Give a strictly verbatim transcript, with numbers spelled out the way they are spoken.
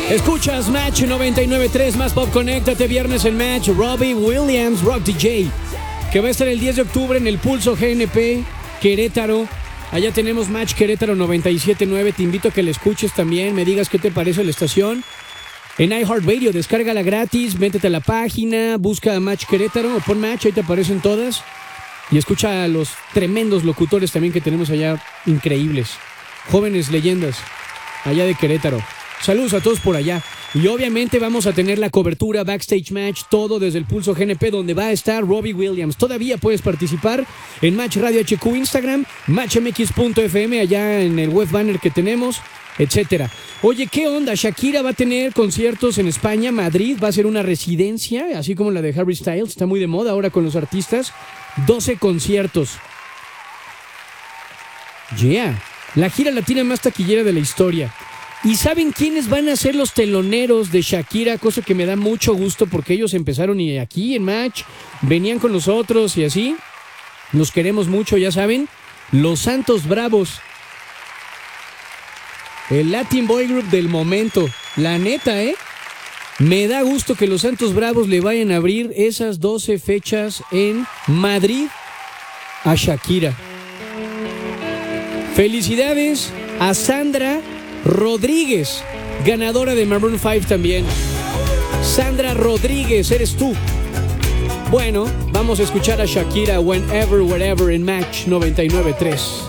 Escuchas Match noventa y nueve punto tres, más pop. Conéctate viernes en Match. Robbie Williams, Rock D J, que va a estar el diez de octubre en el Pulso G N P Querétaro. Allá tenemos Match Querétaro noventa y siete punto nueve. Te invito a que la escuches también, me digas qué te parece la estación. En iHeartRadio, descárgala gratis, métete a la página, busca Match Querétaro o pon Match, ahí te aparecen todas. Y escucha a los tremendos locutores también que tenemos allá, increíbles. Jóvenes leyendas, allá de Querétaro. Saludos a todos por allá. Y obviamente vamos a tener la cobertura Backstage Match, todo desde el Pulso G N P, donde va a estar Robbie Williams. Todavía puedes participar en Match Radio H Q Instagram, match m x punto f m, allá en el web banner que tenemos, etcétera. Oye, ¿qué onda? Shakira va a tener conciertos en España, Madrid, va a ser una residencia, así como la de Harry Styles, está muy de moda ahora con los artistas. doce conciertos. Yeah, la gira latina más taquillera de la historia. ¿Y saben quiénes van a ser los teloneros de Shakira? Cosa que me da mucho gusto porque ellos empezaron y aquí en Match, venían con nosotros y así. Nos queremos mucho, ya saben. Los Santos Bravos. El Latin Boy Group del momento. La neta, ¿eh? Me da gusto que los Santos Bravos le vayan a abrir esas doce fechas en Madrid a Shakira. Felicidades a Sandra Rodríguez, ganadora de Maroon cinco también. Sandra Rodríguez, eres tú. Bueno, vamos a escuchar a Shakira Whenever, Wherever en Match noventa y nueve punto tres.